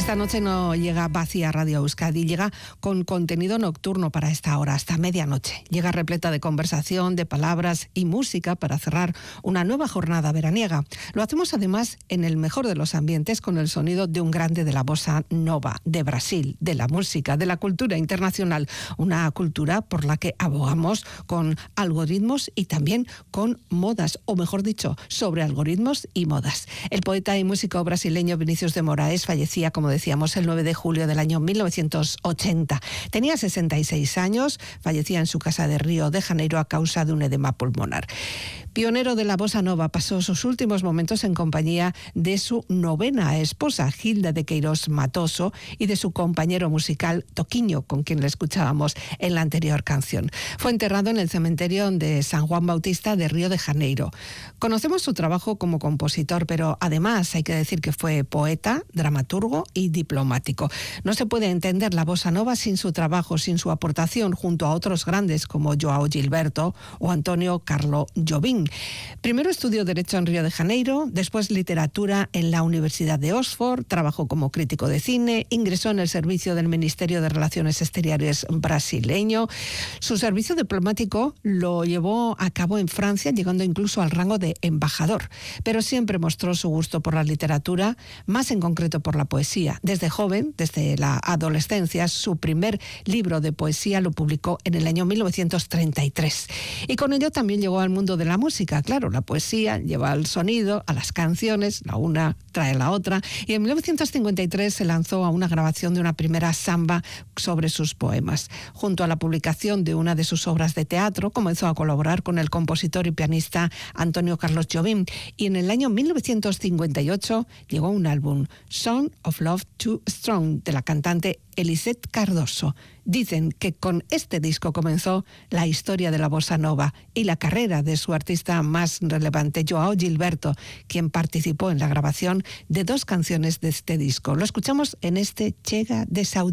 Esta noche no llega vacía Radio Euskadi, llega con contenido nocturno para esta hora, hasta medianoche. Llega repleta de conversación, de palabras y música para cerrar una nueva jornada veraniega. Lo hacemos además en el mejor de los ambientes, con el sonido de un grande de la bossa nova, de Brasil, de la música, de la cultura internacional. Una cultura por la que abogamos con algoritmos y también con modas, o mejor dicho, sobre algoritmos y modas. El poeta y músico brasileño Vinícius de Moraes fallecía, como decíamos, el 9 de julio del año 1980. Tenía 66 años, fallecía en su casa de Río de Janeiro a causa de un edema pulmonar. Pionero de la bossa nova, pasó sus últimos momentos en compañía de su novena esposa, Gilda de Queiroz Matoso, y de su compañero musical Toquinho, con quien le escuchábamos en la anterior canción. Fue enterrado en el cementerio de San Juan Bautista de Río de Janeiro. Conocemos su trabajo como compositor, pero además hay que decir que fue poeta, dramaturgo y diplomático. No se puede entender la bossa nova sin su trabajo, sin su aportación junto a otros grandes como João Gilberto o Antonio Carlos Jobim. Primero estudió Derecho en Río de Janeiro, después Literatura en la Universidad de Oxford, trabajó como crítico de cine, ingresó en el servicio del Ministerio de Relaciones Exteriores brasileño. Su servicio diplomático lo llevó a cabo en Francia, llegando incluso al rango de embajador, pero siempre mostró su gusto por la literatura, más en concreto por la poesía. Desde joven, desde la adolescencia, su primer libro de poesía lo publicó en el año 1933. Y con ello también llegó al mundo de la música. Claro, la poesía lleva al sonido, a las canciones, la una trae la otra, y en 1953 se lanzó a una grabación de una primera samba sobre sus poemas. Junto a la publicación de una de sus obras de teatro, comenzó a colaborar con el compositor y pianista Antonio Carlos Jobim, y en el año 1958 llegó un álbum, Song of Love Too Strong, de la cantante Elisette Cardoso. Dicen que con este disco comenzó la historia de la bossa nova y la carrera de su artista más relevante, João Gilberto, quien participó en la grabación de 2 canciones de este disco. Lo escuchamos en este Chega de Saudade.